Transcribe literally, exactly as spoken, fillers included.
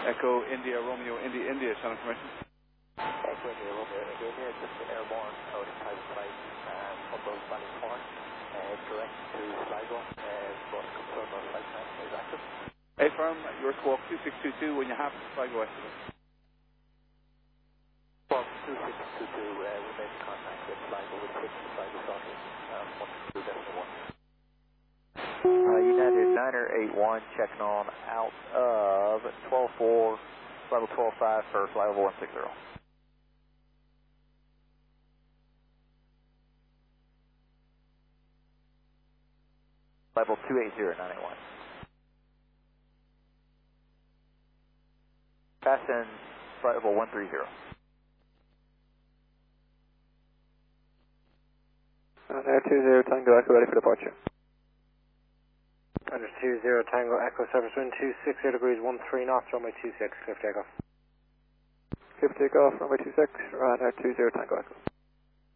Echo India Romeo India India, sound information. Echo India Romeo India India, just an airborne out of private flight um, from those Valley Horn, uh, direct to Sligo, uh, but confirm our flight time is active. A firm, your squawk two six two two when you have Sligo estimate. Well, two six two two, uh, we made contact with Sligo, with switch to Sligo shortly, um, one two decimal one. Uh, United Niner eight one checking on out of twelve four, level twelve five for flight level one six zero. Level two eight zero nine eight one. Fasten flight level one three zero. Uh, Air two zero Tango Echo ready for departure. Under two zero Tango Echo surface wind two six zero degrees one three knots, runway two six, clear for takeoff. Clear for takeoff, runway two six, Ryanair two zero Tango Echo.